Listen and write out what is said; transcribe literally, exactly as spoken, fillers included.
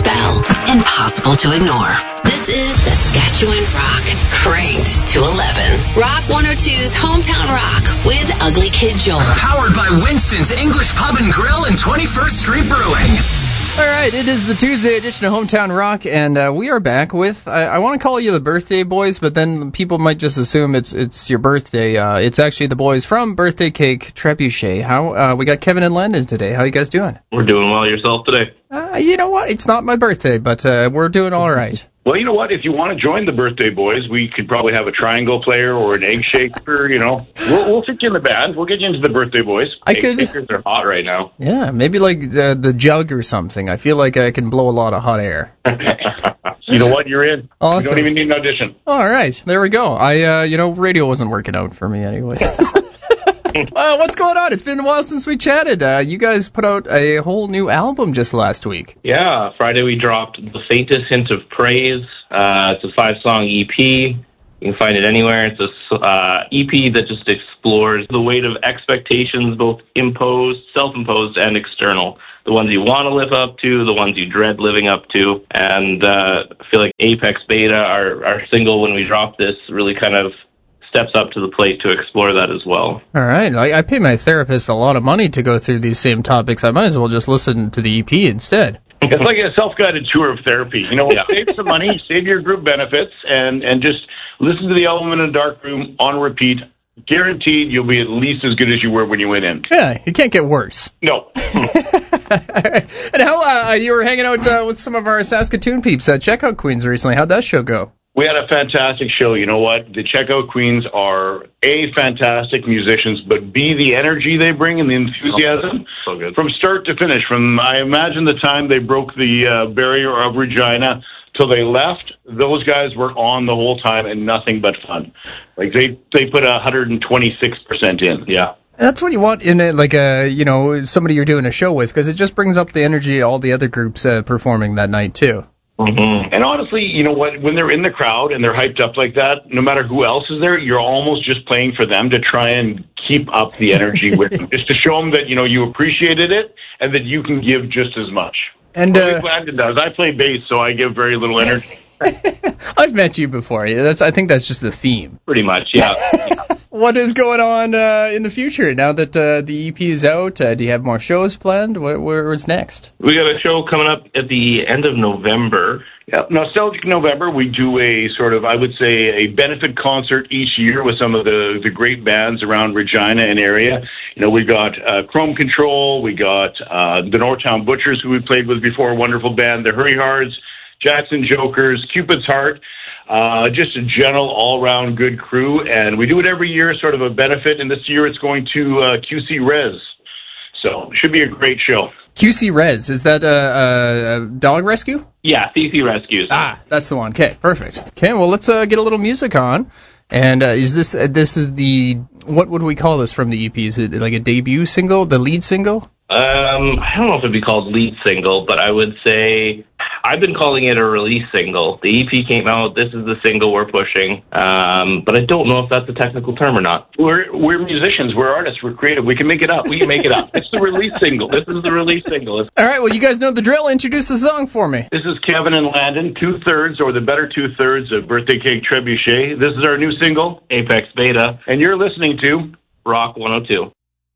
spell, impossible to ignore. This is Saskatchewan Rock, cranked to eleven. Rock one oh two's Hometown Rock with Ugly Kid Joel. Powered by Winston's English Pub and Grill and twenty-first Street Brewing. All right, it is the Tuesday edition of Hometown Rock, and uh, we are back with, I, I want to call you the birthday boys, but then people might just assume it's it's your birthday. Uh, it's actually the boys from Birthday Cake Trebuchet. How uh, we got Kevin and Landon today. How you guys doing? We're doing well. Yourself today? Uh, you know what? It's not my birthday, but uh, we're doing all right. Well, you know what? If you want to join the Birthday Boys, we could probably have a triangle player or an egg shaker, you know. We'll, we'll fit you in the band. We'll get you into the Birthday Boys. I egg could. shakers are hot right now. Yeah, maybe like uh, the jug or something. I feel like I can blow a lot of hot air. You know what? You're in. Awesome. You don't even need an audition. All right, there we go. I, uh, you know, radio wasn't working out for me anyway. Uh, what's going on? It's been a while since we chatted. Uh, you guys put out a whole new album just last week. Yeah, Friday we dropped The Faintest Hint of Praise. Uh, it's a five-song E P. You can find it anywhere. It's a uh, E P that just explores the weight of expectations, both imposed, self-imposed, and external. The ones you want to live up to, the ones you dread living up to. And uh, I feel like Apex Beta, our, our single when we dropped this, really kind of steps up to the plate to explore that as well. All right. I, I pay my therapist a lot of money to go through these same topics. I might as well just listen to the E P instead. It's like a self-guided tour of therapy. You know, Yeah. save some money, save your group benefits, and, and just listen to the album in a dark room on repeat. Guaranteed you'll be at least as good as you were when you went in. Yeah, it can't get worse. No. And how uh, you were hanging out uh, with some of our Saskatoon peeps at Checkout Queens recently. How'd that show go? We had a fantastic show. You know what? The Checkout Queens are, A, fantastic musicians, but B, the energy they bring and the enthusiasm So good. from start to finish. From, I imagine, the time they broke the uh, barrier of Regina till they left, those guys were on the whole time and nothing but fun. Like, they, they put one hundred twenty-six percent in. Yeah. That's what you want in a, like a, you know, somebody you're doing a show with, because it just brings up the energy of all the other groups uh, performing that night, too. Mm-hmm. And honestly, you know what? When they're in the crowd and they're hyped up like that, no matter who else is there, you're almost just playing for them to try and keep up the energy with them, just to show them that, you know, you appreciated it and that you can give just as much. And Well, uh, Landon does. I play bass, so I give very little energy. I've met you before. That's I think that's just the theme. Pretty much, yeah. What is going on uh, in the future now that uh, the E P is out? Uh, do you have more shows planned? What, where's next? We got a show coming up at the end of November. Yeah, Nostalgic November, we do a sort of, I would say, a benefit concert each year with some of the, the great bands around Regina and area. You know, we got uh, Chrome Control, we got uh, the Northtown Butchers, who we played with before, a wonderful band, the Hurry Hards, Jackson Jokers, Cupid's Heart, uh, just a general all-round good crew. And we do it every year, sort of a benefit, and this year it's going to uh, Q C Res. So it should be a great show. Q C Res, is that a, a, a dog rescue? Yeah, C C Rescues. Ah, that's the one. Okay, perfect. Okay, well, let's uh, get a little music on. And uh, is this uh, this is the, what would we call this from the E P? Is it like a debut single, the lead single? Um, I don't know if it'd be called lead single, but I would say I've been calling it a release single. The E P came out. This is the single we're pushing. Um, but I don't know if that's a technical term or not. We're we're musicians. We're artists. We're creative. We can make it up. We can make it up. It's the release single. This is the release single. It's- All right, well, you guys know the drill. Introduce the song for me. This is Kevin and Landon, two-thirds or the better two-thirds of Birthday Cake Trebuchet. This is our new single, Apex Beta, and you're listening to Rock one oh two.